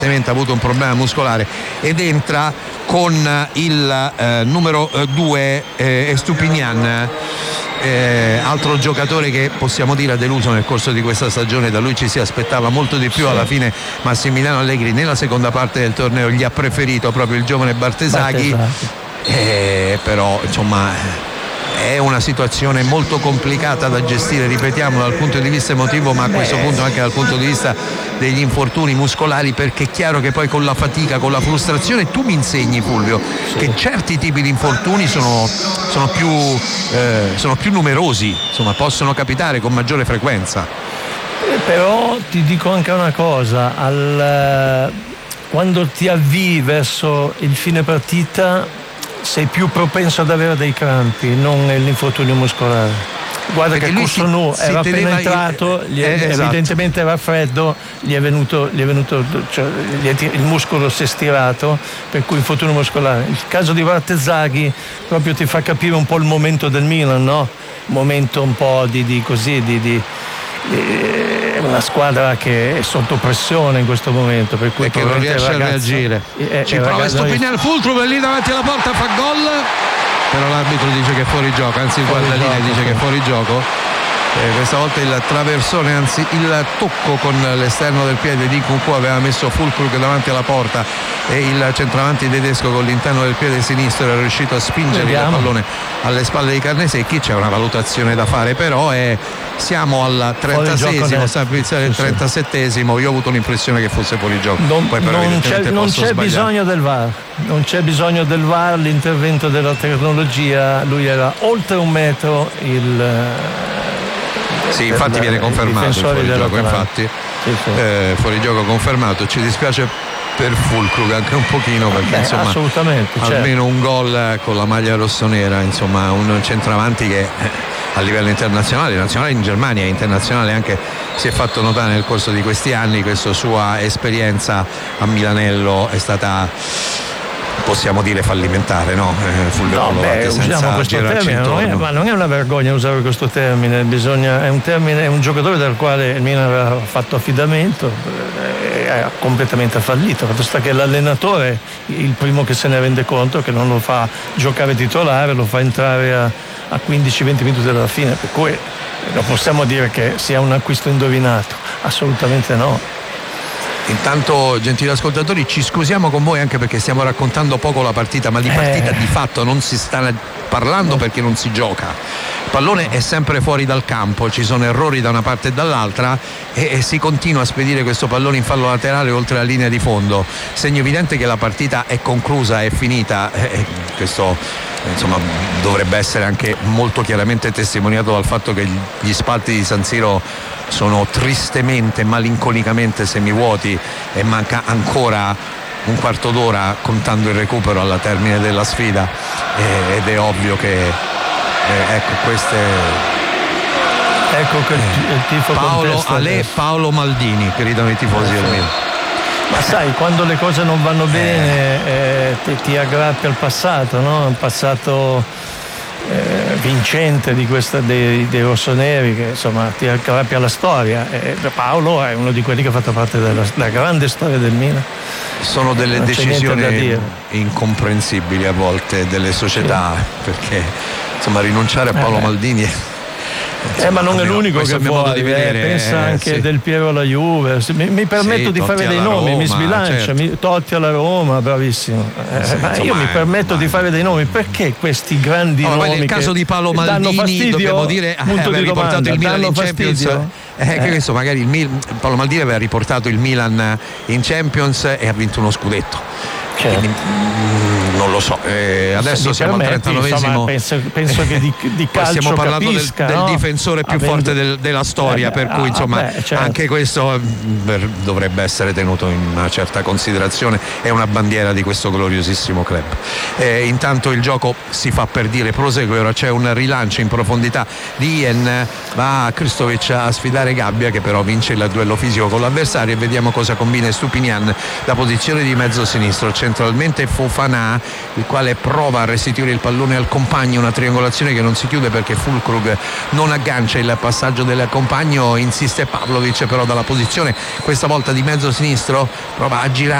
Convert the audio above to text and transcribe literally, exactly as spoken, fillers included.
ha avuto un problema muscolare ed entra con il eh, numero due eh, Estupinian, eh, altro giocatore che possiamo dire ha deluso nel corso di questa stagione. Da lui ci si aspettava molto di più. Alla fine Massimiliano Allegri nella seconda parte del torneo gli ha preferito proprio il giovane Bartesaghi, eh, però insomma è una situazione molto complicata da gestire, ripetiamo, dal punto di vista emotivo, ma a questo punto anche dal punto di vista degli infortuni muscolari, perché è chiaro che poi con la fatica, con la frustrazione, tu mi insegni, Fulvio, sì, che certi tipi di infortuni sono, sono, più, eh, sono più numerosi, insomma possono capitare con maggiore frequenza. Eh, però ti dico anche una cosa, al, quando ti avvii verso il fine partita sei più propenso ad avere dei crampi, non l'infortunio muscolare. Guarda perché che Cossonù era appena entrato, il... gli è, eh, esatto. evidentemente era freddo, gli è venuto, gli è venuto cioè, gli è, il muscolo si è stirato, per cui infortunio muscolare. Il caso di Bartesaghi proprio ti fa capire un po' il momento del Milan, no? Momento un po' di, di così, di, di è una squadra che è sotto pressione in questo momento, per cui e che non riesce ragazzo, a reagire è, ci prova Stupinian, Fulcrum è lì davanti alla porta, fa gol, però l'arbitro dice che è fuori gioco, anzi il guardalinea dice che è fuori gioco. Eh, questa volta il traversone, anzi il tocco con l'esterno del piede di Nkunku aveva messo Fulkrug davanti alla porta e il centravanti tedesco con l'interno del piede sinistro era riuscito a spingere Vediamo. il pallone alle spalle di Carnesecchi. C'è una valutazione da fare, però è, siamo al trentaseiesimo, sta per iniziare il trentasettesimo. Io ho avuto l'impressione che fosse fuori gioco. Non, Poi però non c'è, non c'è bisogno del V A R, non c'è bisogno del V A R, l'intervento della tecnologia. Lui era oltre un metro il Sì, infatti viene confermato il fuorigioco, infatti sì, sì. Eh, fuorigioco confermato. Ci dispiace per Fulkrug anche un pochino, perché Beh, insomma assolutamente, almeno certo. un gol con la maglia rossonera, insomma un centravanti che a livello internazionale, nazionale in Germania, internazionale anche, si è fatto notare nel corso di questi anni. Questa sua esperienza a Milanello è stata, possiamo dire, fallimentare, no? Eh, no, beh, usiamo questo termine, non è, ma non è una vergogna usare questo termine, bisogna, è un termine, è un giocatore del quale il Milan aveva fatto affidamento e ha completamente fallito. Fatto sta che l'allenatore, il primo che se ne rende conto, che non lo fa giocare titolare, lo fa entrare a, a quindici venti minuti dalla fine, per cui non possiamo dire che sia un acquisto indovinato, assolutamente no. Intanto, gentili ascoltatori, ci scusiamo con voi anche perché stiamo raccontando poco la partita, ma di partita eh. di fatto non si sta parlando perché non si gioca. Il pallone è sempre fuori dal campo, ci sono errori da una parte e dall'altra e, e si continua a spedire questo pallone in fallo laterale oltre la linea di fondo. Segno evidente che la partita è conclusa, è finita. Eh, questo insomma dovrebbe essere anche molto chiaramente testimoniato dal fatto che gli spalti di San Siro sono tristemente, malinconicamente semivuoti e manca ancora un quarto d'ora contando il recupero alla termine della sfida, eh, ed è ovvio che eh, ecco queste ecco che il, il tifo Paolo Ale, Paolo Maldini, che ridano i tifosi del Milan. Ma sai, quando le cose non vanno bene eh, ti, ti aggrappi al passato, no? Il passato eh, vincente di questa dei, dei rossoneri, che insomma ti aggrappi alla storia. E Paolo è uno di quelli che ha fatto parte della, della grande storia del Milan. Sono delle non decisioni incomprensibili a volte delle società, sì. Perché insomma rinunciare a Paolo eh, Maldini è... Eh, ma non è l'unico che può di vedere, eh, pensa eh, anche sì. Del Piero alla Juve. Mi, mi permetto sì, di fare dei nomi, Roma, mi sbilancia, certo. mi, Totti alla Roma, bravissimo. Eh, sì, ma insomma, io mi permetto ma... di fare dei nomi, perché questi grandi no, nomi? Nel caso di Paolo Maldini fastidio, dobbiamo dire eh, aveva di riportato domanda, il Milan in Champions. Eh, eh. Che questo magari il Mil... Paolo Maldini aveva riportato il Milan in Champions e ha vinto uno scudetto. Quindi, mm, non lo so, eh, adesso mi siamo permetti, al trentanovesimo. Penso, penso che di, di calcio stiamo parlando capisca, del, no? del difensore più Avendo... forte del, della storia, eh, per cui insomma beh, certo. anche questo beh, dovrebbe essere tenuto in una certa considerazione. È una bandiera di questo gloriosissimo club. Eh, intanto il gioco si fa per dire, prosegue. Ora c'è un rilancio in profondità di Ian, va Krstovic a sfidare Gabbia, che però vince il duello fisico con l'avversario, e vediamo cosa combina Stupinian da posizione di mezzo sinistro. centralmente Fofana, il quale prova a restituire il pallone al compagno, una triangolazione che non si chiude perché Füllkrug non aggancia il passaggio del compagno, insiste Pavlovic però dalla posizione questa volta di mezzo sinistro, prova a girare